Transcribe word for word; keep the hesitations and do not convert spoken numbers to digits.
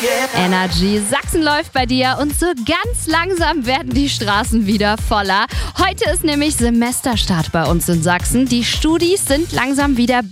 Energy. Sachsen läuft bei dir und so ganz langsam werden die Straßen wieder voller. Heute ist nämlich Semesterstart bei uns in Sachsen. Die Studis sind langsam wieder